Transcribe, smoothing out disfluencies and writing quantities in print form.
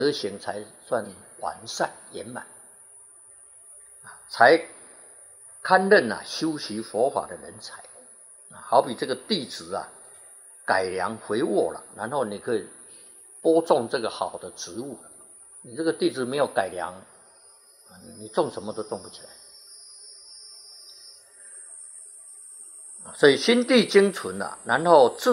德行才算完善圆满，才堪任修习佛法的人才。好比这个地质改良肥沃了，然后你可以播种这个好的植物。你这个地质没有改良，你种什么都种不起来。所以心地精纯然后自